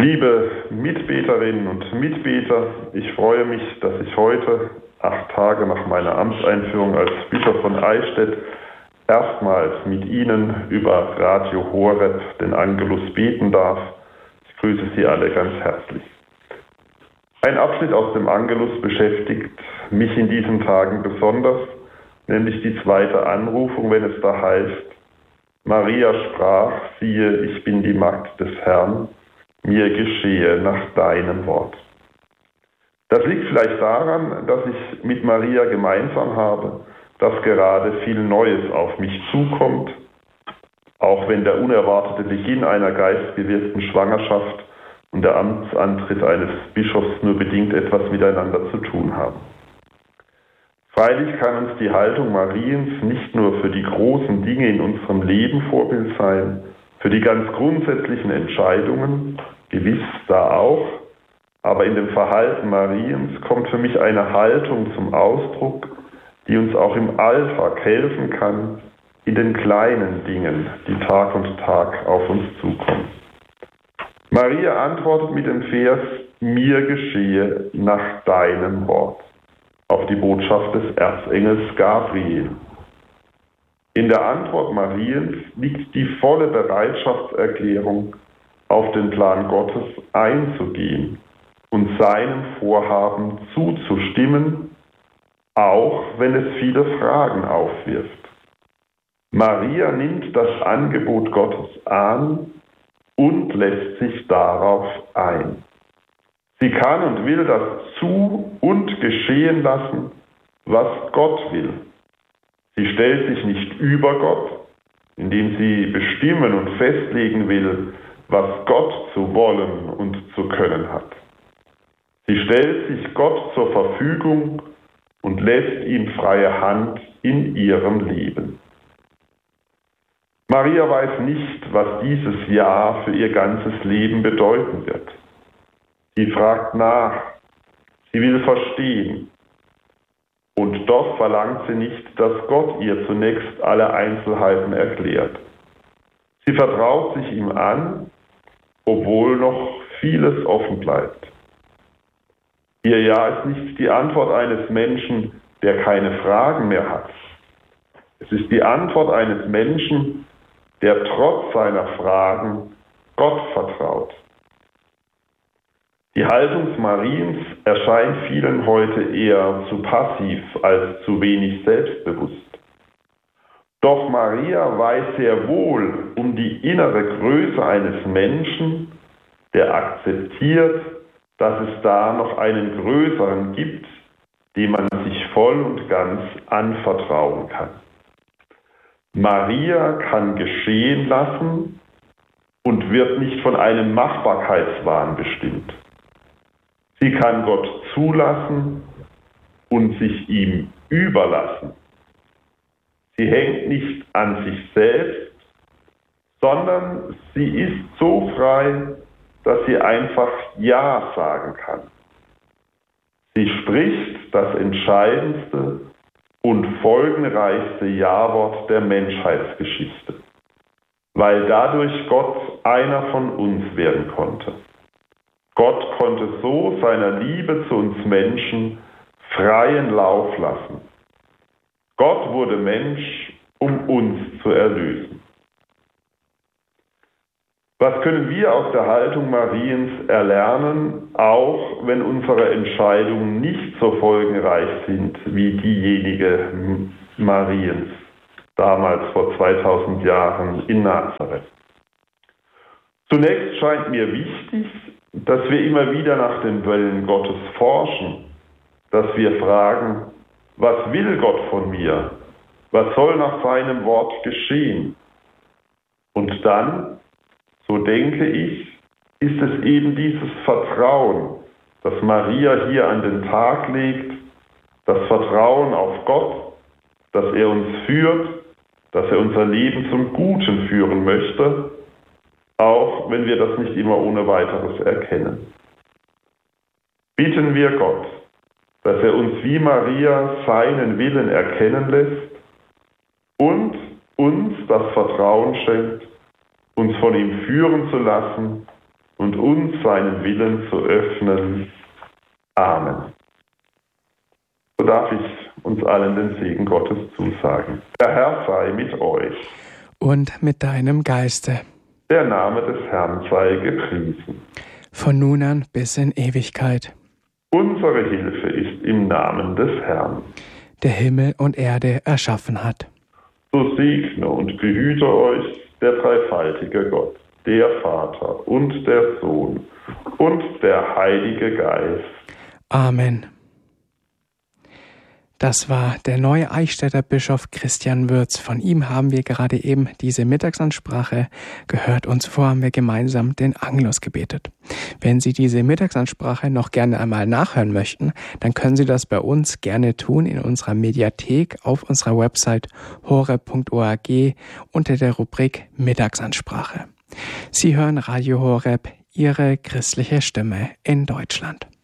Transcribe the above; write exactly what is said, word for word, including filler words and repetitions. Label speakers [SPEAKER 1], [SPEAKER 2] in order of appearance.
[SPEAKER 1] Liebe Mitbeterinnen und Mitbeter, ich freue mich, dass ich heute, acht Tage nach meiner Amtseinführung als Bischof von Eichstätt, erstmals mit Ihnen über Radio Horeb den Angelus beten darf. Ich grüße Sie alle ganz herzlich. Ein Abschnitt aus dem Angelus beschäftigt mich in diesen Tagen besonders, nämlich die zweite Anrufung, wenn es da heißt: Maria sprach, siehe, ich bin die Magd des Herrn, mir geschehe nach deinem Wort. Das liegt vielleicht daran, dass ich mit Maria gemeinsam habe, dass gerade viel Neues auf mich zukommt, auch wenn der unerwartete Beginn einer geistbewirkten Schwangerschaft und der Amtsantritt eines Bischofs nur bedingt etwas miteinander zu tun haben. Freilich kann uns die Haltung Mariens nicht nur für die großen Dinge in unserem Leben Vorbild sein, für die ganz grundsätzlichen Entscheidungen, gewiss da auch, aber in dem Verhalten Mariens kommt für mich eine Haltung zum Ausdruck, die uns auch im Alltag helfen kann, in den kleinen Dingen, die Tag und Tag auf uns zukommen. Maria antwortet mit dem Vers: Mir geschehe nach deinem Wort, auf die Botschaft des Erzengels Gabriel. In der Antwort Mariens liegt die volle Bereitschaftserklärung, auf den Plan Gottes einzugehen und seinem Vorhaben zuzustimmen, auch wenn es viele Fragen aufwirft. Maria nimmt das Angebot Gottes an und lässt sich darauf ein. Sie kann und will das zu und geschehen lassen, was Gott will. Sie stellt sich nicht über Gott, indem sie bestimmen und festlegen will, was Gott zu wollen und zu können hat. Sie stellt sich Gott zur Verfügung und lässt ihm freie Hand in ihrem Leben. Maria weiß nicht, was dieses Ja für ihr ganzes Leben bedeuten wird. Sie fragt nach, sie will verstehen. Und doch verlangt sie nicht, dass Gott ihr zunächst alle Einzelheiten erklärt. Sie vertraut sich ihm an, obwohl noch vieles offen bleibt. Ihr Ja ist nicht die Antwort eines Menschen, der keine Fragen mehr hat. Es ist die Antwort eines Menschen, der trotz seiner Fragen Gott vertraut. Die Haltung Mariens erscheint vielen heute eher zu passiv als zu wenig selbstbewusst. Doch Maria weiß sehr wohl um die innere Größe eines Menschen, der akzeptiert, dass es da noch einen Größeren gibt, dem man sich voll und ganz anvertrauen kann. Maria kann geschehen lassen und wird nicht von einem Machbarkeitswahn bestimmt. Sie kann Gott zulassen und sich ihm überlassen. Sie hängt nicht an sich selbst, sondern sie ist so frei, dass sie einfach Ja sagen kann. Sie spricht das entscheidendste und folgenreichste Ja-Wort der Menschheitsgeschichte, weil dadurch Gott einer von uns werden konnte. Gott konnte so seiner Liebe zu uns Menschen freien Lauf lassen. Gott wurde Mensch, um uns zu erlösen. Was können wir aus der Haltung Mariens erlernen, auch wenn unsere Entscheidungen nicht so folgenreich sind wie diejenige Mariens, damals vor zweitausend Jahren in Nazareth? Zunächst scheint mir wichtig, dass wir immer wieder nach dem Willen Gottes forschen, dass wir fragen: Was will Gott von mir? Was soll nach seinem Wort geschehen? Und dann, so denke ich, ist es eben dieses Vertrauen, das Maria hier an den Tag legt, das Vertrauen auf Gott, dass er uns führt, dass er unser Leben zum Guten führen möchte, auch wenn wir das nicht immer ohne weiteres erkennen. Bitten wir Gott, dass er uns wie Maria seinen Willen erkennen lässt und uns das Vertrauen schenkt, uns von ihm führen zu lassen und uns seinen Willen zu öffnen. Amen. So darf ich uns allen den Segen Gottes zusagen. Der Herr sei mit euch.
[SPEAKER 2] Und mit deinem Geiste.
[SPEAKER 1] Der Name des Herrn sei gepriesen.
[SPEAKER 2] Von nun an bis in Ewigkeit.
[SPEAKER 1] Unsere Hilfe ist im Namen des Herrn,
[SPEAKER 2] der Himmel und Erde erschaffen hat.
[SPEAKER 1] So segne und behüte euch der dreifaltige Gott, der Vater und der Sohn und der Heilige Geist.
[SPEAKER 2] Amen. Das war der neue Eichstätter Bischof Christian Würz. Von ihm haben wir gerade eben diese Mittagsansprache gehört und zuvor haben wir gemeinsam den Angelus gebetet. Wenn Sie diese Mittagsansprache noch gerne einmal nachhören möchten, dann können Sie das bei uns gerne tun in unserer Mediathek auf unserer Website horeb punkt org unter der Rubrik Mittagsansprache. Sie hören Radio Horeb, Ihre christliche Stimme in Deutschland.